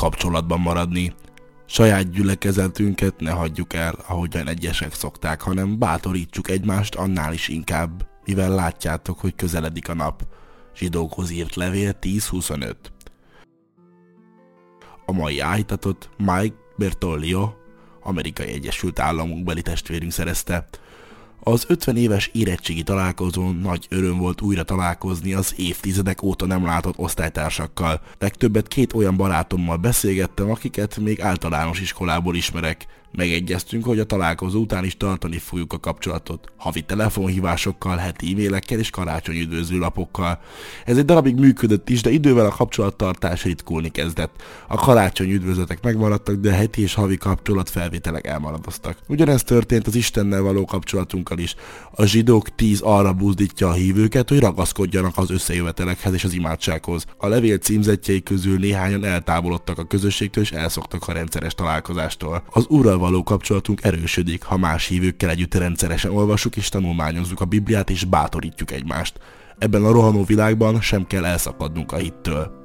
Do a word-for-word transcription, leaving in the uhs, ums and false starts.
kapcsolatban maradni. Saját gyülekezetünket ne hagyjuk el, ahogyan egyesek szokták, hanem bátorítsuk egymást annál is inkább, mivel látjátok, hogy közeledik a nap. Zsidókhoz írt levél tíz huszonöt. A mai áhítatot Mike Bertoglio, Amerikai Egyesült Államok beli testvérünk szerezte. Az ötven éves érettségi találkozón nagy öröm volt újra találkozni az évtizedek óta nem látott osztálytársakkal. Legtöbbet két olyan barátommal beszélgettem, akiket még általános iskolából ismerek. Megegyeztünk, hogy a találkozó után is tartani fogjuk a kapcsolatot. Havi telefonhívásokkal, heti e-mailekkel és karácsonyi üdvözlőlapokkal. Ez egy darabig működött is, de idővel a kapcsolattartás ritkulni kezdett. A karácsonyi üdvözletek megmaradtak, de heti és havi kapcsolatfelvételek elmaradoztak. Ugyanezt történt az Istennel való kapcsolatunkkal is. A zsidók tíz arra buzdítja a hívőket, hogy ragaszkodjanak az összejövetelekhez és az imádsághoz. A levél címzettjei közül néhányan eltávolodtak a közösségtől és elszoktak a rendszeres találkozástól. Az Úrral való kapcsolatunk erősödik, ha más hívőkkel együtt rendszeresen olvassuk és tanulmányozzuk a Bibliát és bátorítjuk egymást. Ebben a rohanó világban sem kell elszakadnunk a hittől.